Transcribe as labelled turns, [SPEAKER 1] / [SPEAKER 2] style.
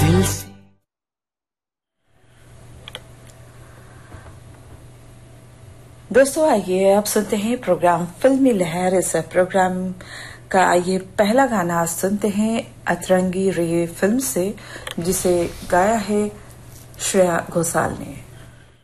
[SPEAKER 1] दिल से।
[SPEAKER 2] दोस्तों आइए आप सुनते हैं प्रोग्राम फिल्मी लहर। इस प्रोग्राम का आइए पहला गाना सुनते हैं अतरंगी रे फिल्म से, जिसे गाया है श्रेया घोषाल ने।